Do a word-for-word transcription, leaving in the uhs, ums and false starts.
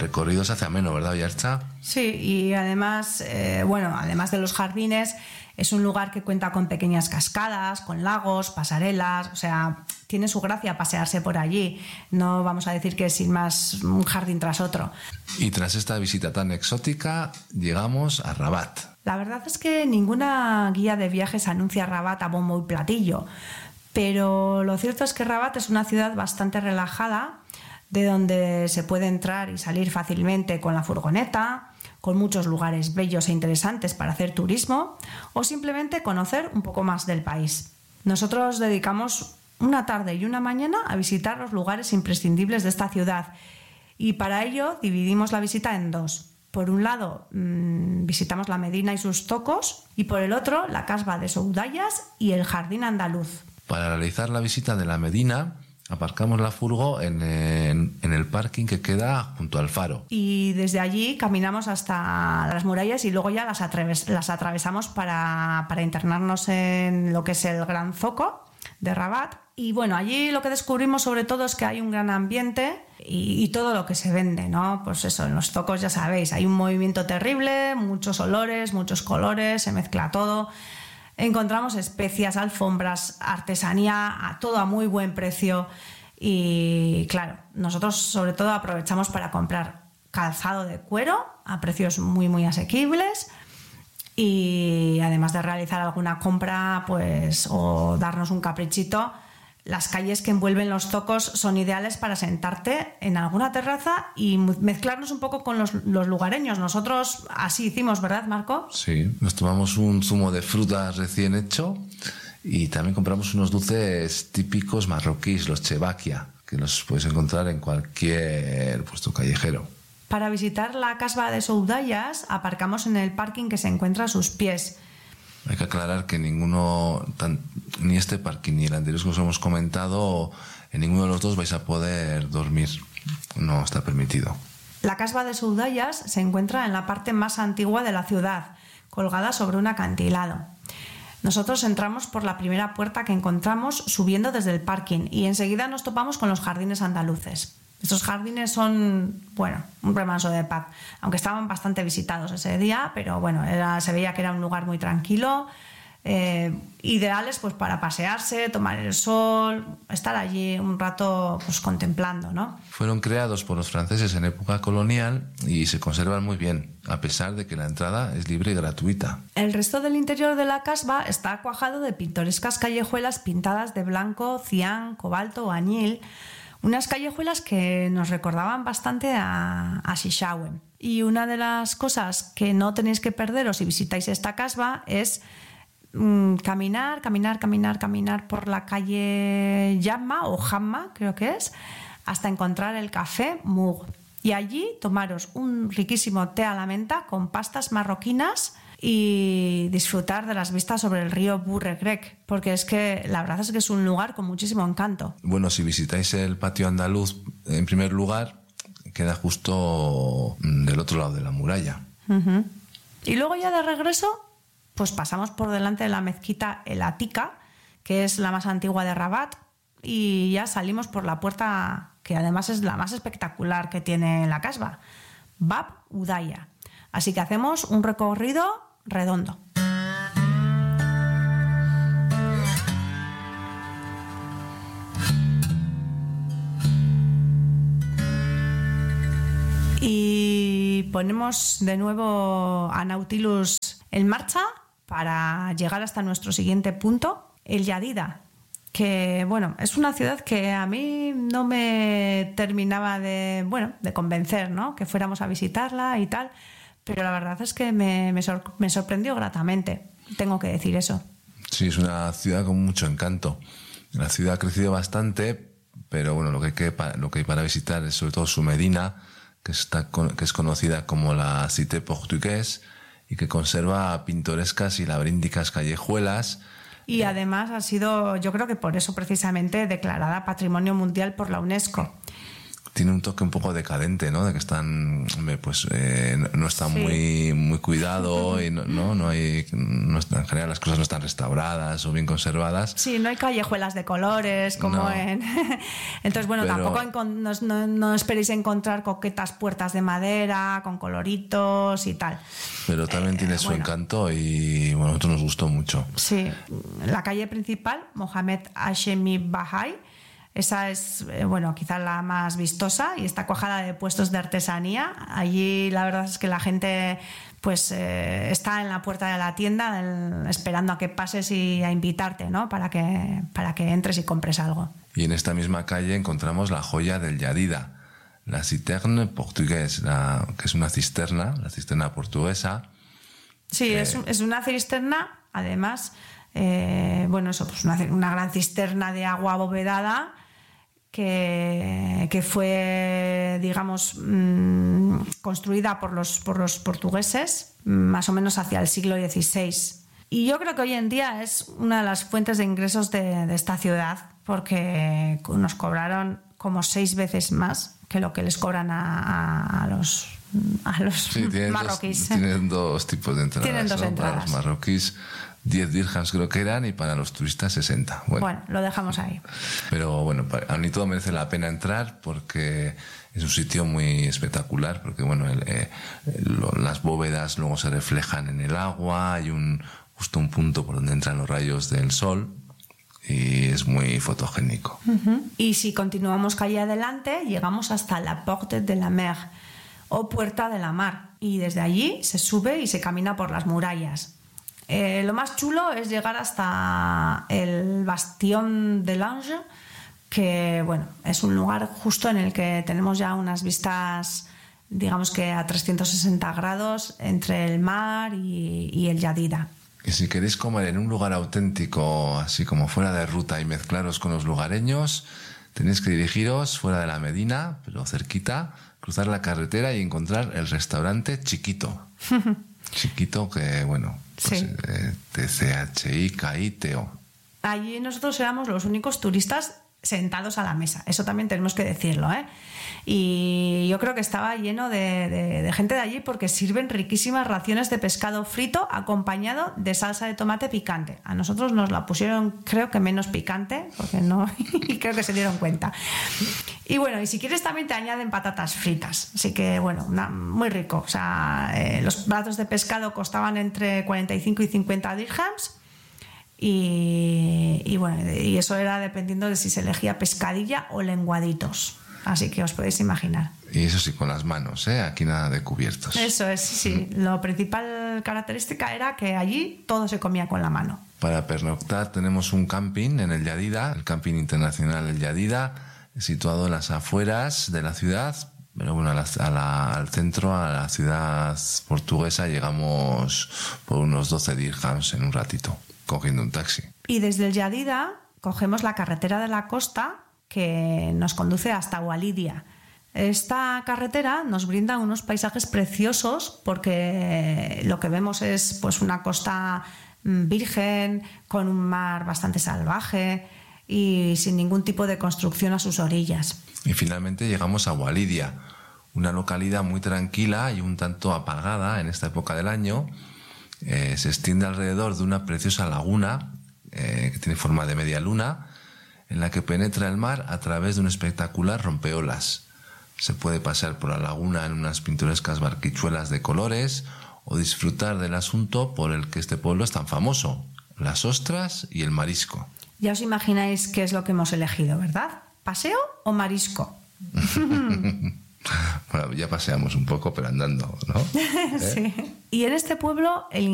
recorrido se hace ameno, ¿verdad, Yarcha? Sí, y además, eh, bueno, además de los jardines, es un lugar que cuenta con pequeñas cascadas, con lagos, pasarelas, o sea, tiene su gracia pasearse por allí. No vamos a decir que es sin más un jardín tras otro. Y tras esta visita tan exótica, llegamos a Rabat. La verdad es que ninguna guía de viajes anuncia Rabat a bombo y platillo, pero lo cierto es que Rabat es una ciudad bastante relajada, de donde se puede entrar y salir fácilmente con la furgoneta, con muchos lugares bellos e interesantes para hacer turismo o simplemente conocer un poco más del país. Nosotros dedicamos una tarde y una mañana a visitar los lugares imprescindibles de esta ciudad y para ello dividimos la visita en dos. Por un lado mmm, visitamos la Medina y sus zocos y por el otro la Casba de Soudayas y el Jardín Andaluz. Para realizar la visita de la Medina, aparcamos la furgo en, en, en el parking que queda junto al faro. Y desde allí caminamos hasta las murallas y luego ya las, atraves, las atravesamos para, para internarnos en lo que es el Gran Zoco de Rabat. Y bueno, allí lo que descubrimos sobre todo es que hay un gran ambiente y, y todo lo que se vende, ¿no? Pues eso, en los zocos ya sabéis, hay un movimiento terrible, muchos olores, muchos colores, se mezcla todo. Encontramos especias, alfombras, artesanía, a todo a muy buen precio y claro, nosotros sobre todo aprovechamos para comprar calzado de cuero a precios muy muy asequibles y además de realizar alguna compra pues o darnos un caprichito, las calles que envuelven los zocos son ideales para sentarte en alguna terraza y mezclarnos un poco con los, los lugareños. Nosotros así hicimos, ¿verdad, Marco? Sí, nos tomamos un zumo de frutas recién hecho y también compramos unos dulces típicos marroquíes, los chebaquia, que los puedes encontrar en cualquier puesto callejero. Para visitar la Casba de Soudayas aparcamos en el parking que se encuentra a sus pies. Hay que aclarar que ninguno, tan, ni este parking ni el anterior que os hemos comentado, en ninguno de los dos vais a poder dormir. No está permitido. La Casba de Soudayas se encuentra en la parte más antigua de la ciudad, colgada sobre un acantilado. Nosotros entramos por la primera puerta que encontramos subiendo desde el parking y enseguida nos topamos con los jardines andaluces. Estos jardines son, bueno, un remanso de paz, aunque estaban bastante visitados ese día, pero bueno, era, se veía que era un lugar muy tranquilo, eh, ideales pues para pasearse, tomar el sol, estar allí un rato pues contemplando, ¿no? Fueron creados por los franceses en época colonial y se conservan muy bien, a pesar de que la entrada es libre y gratuita. El resto del interior de la casba está cuajado de pintorescas callejuelas pintadas de blanco, cian, cobalto o añil, unas callejuelas que nos recordaban bastante a, a Sichauen. Y una de las cosas que no tenéis que perderos si visitáis esta casba es mmm, caminar, caminar, caminar, caminar por la calle Jamma o Jamma, creo que es, hasta encontrar el café Mour. Y allí tomaros un riquísimo té a la menta con pastas marroquinas y disfrutar de las vistas sobre el río Bourregrec, porque es que la verdad es que es un lugar con muchísimo encanto. Bueno, si visitáis el patio andaluz, en primer lugar, queda justo del otro lado de la muralla. Uh-huh. Y luego ya de regreso, pues pasamos por delante de la mezquita El Atika, que es la más antigua de Rabat, y ya salimos por la puerta que además es la más espectacular que tiene la casba, Bab Udaya. Así que hacemos un recorrido redondo. Y ponemos de nuevo a Nautilus en marcha para llegar hasta nuestro siguiente punto, el Yadida, que bueno, es una ciudad que a mí no me terminaba de, bueno, de convencer, ¿no? Que fuéramos a visitarla y tal. Pero la verdad es que me, me, sor- me sorprendió gratamente, tengo que decir eso. Sí, es una ciudad con mucho encanto. La ciudad ha crecido bastante, pero bueno, lo que hay, que, lo que hay para visitar es sobre todo su Medina, que, está, que es conocida como la Cité Portuguesa y que conserva pintorescas y laberínticas callejuelas. Y además ha sido, yo creo que por eso precisamente, declarada Patrimonio Mundial por la UNESCO. tiene un toque un poco decadente, ¿no? De que están, pues eh, no está sí. muy muy cuidado y no no, no hay no está, en general las cosas no están restauradas o bien conservadas. Sí, no hay callejuelas de colores como no. en entonces bueno, Pero... tampoco no, no, no esperéis encontrar coquetas puertas de madera con coloritos y tal. Pero también eh, tiene su bueno. encanto y bueno, a nosotros nos gustó mucho. Sí, la calle principal, Mohamed Hashemi Bahai. Esa es, bueno, quizá la más vistosa y está cuajada de puestos de artesanía. Allí la verdad es que la gente pues eh, está en la puerta de la tienda el, esperando a que pases y a invitarte, ¿no? Para que, para que entres y compres algo. Y en esta misma calle encontramos la joya del Jadida, la citerne portugués, la, que es una cisterna, la cisterna portuguesa. Sí, que... es, es una cisterna, además, eh, bueno, eso, pues una, una gran cisterna de agua abovedada. Que, que fue, digamos, mmm, construida por los, por los portugueses más o menos hacia el siglo dieciséis. Y yo creo que hoy en día es una de las fuentes de ingresos de, de esta ciudad, porque nos cobraron como seis veces más que lo que les cobran a, a, a los, a los sí, tienen marroquíes. Dos, tienen dos tipos de entradas. Tienen dos ¿no? entradas. Para los marroquíes diez dirhams creo que eran y para los turistas sesenta. Bueno, bueno, lo dejamos ahí. Pero bueno, a mí todo merece la pena entrar porque es un sitio muy espectacular, porque bueno, el, eh, lo, las bóvedas luego se reflejan en el agua, hay un justo un punto por donde entran los rayos del sol y es muy fotogénico. Uh-huh. Y si continuamos calle adelante, llegamos hasta la Porte de la Mer o Puerta de la Mar y desde allí se sube y se camina por las murallas. Eh, lo más chulo es llegar hasta el Bastión de l'Ange, que bueno, es un lugar justo en el que tenemos ya unas vistas, digamos que a trescientos sesenta grados entre el mar y, y el Jadida. Y si queréis comer en un lugar auténtico, así como fuera de ruta y mezclaros con los lugareños, tenéis que dirigiros fuera de la Medina, pero cerquita, cruzar la carretera y encontrar el restaurante Chiquito. Chiquito que, bueno, pues, sí. eh, T C H I K I T O. Allí nosotros éramos los únicos turistas sentados a la mesa, eso también tenemos que decirlo, ¿eh? Y yo creo que estaba lleno de, de, de gente de allí porque sirven riquísimas raciones de pescado frito acompañado de salsa de tomate picante. A nosotros nos la pusieron creo que menos picante porque no, y creo que se dieron cuenta. Y bueno, y si quieres también te añaden patatas fritas, así que bueno, una, muy rico. O sea, eh, los platos de pescado costaban entre cuarenta y cinco y cincuenta dirhams. Y, y bueno, y eso era dependiendo de si se elegía pescadilla o lenguaditos. Así que os podéis imaginar. Y eso sí, con las manos, ¿eh? Aquí nada de cubiertos. Eso es, sí. Mm. Lo principal característica era que allí todo se comía con la mano. Para pernoctar tenemos un camping en el Jadida, el camping internacional El Jadida, situado en las afueras de la ciudad. Pero bueno, a la, a la, al centro, a la ciudad portuguesa, llegamos por unos doce dirhams en un ratito, cogiendo un taxi. Y desde el Jadida cogemos la carretera de la costa que nos conduce hasta Walidia. Esta carretera nos brinda unos paisajes preciosos porque lo que vemos es pues una costa virgen con un mar bastante salvaje y sin ningún tipo de construcción a sus orillas. Y finalmente llegamos a Walidia, una localidad muy tranquila y un tanto apagada en esta época del año. Eh, se extiende alrededor de una preciosa laguna eh, que tiene forma de media luna, en la que penetra el mar a través de un espectacular rompeolas. Se puede pasear por la laguna en unas pintorescas barquichuelas de colores o disfrutar del asunto por el que este pueblo es tan famoso, las ostras y el marisco. Ya os imagináis qué es lo que hemos elegido, ¿verdad? ¿Paseo o marisco? Bueno, ya paseamos un poco, pero andando, ¿no? ¿Eh? Sí. Y en este pueblo el